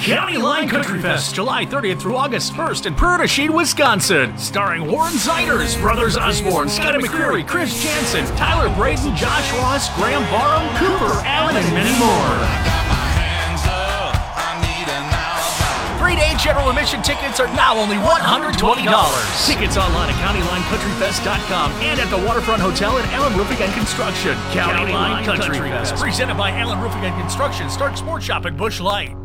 County Line Country Fest, July 30th through August 1st in Purtashine, Wisconsin. Starring Warren Ziders, Brothers Osborne, Scotty McCreery, Chris Jansen, Tyler Braden, Josh Ross, Graham Barham, Cooper Allen, and many more. 3-day general admission tickets are now only $120. Tickets online at CountyLineCountryFest.com and at the Waterfront Hotel at Allen Roofing and Construction. County Line Country Fest, presented by Allen Roofing and Construction, Stark Sports Shop at Busch Light.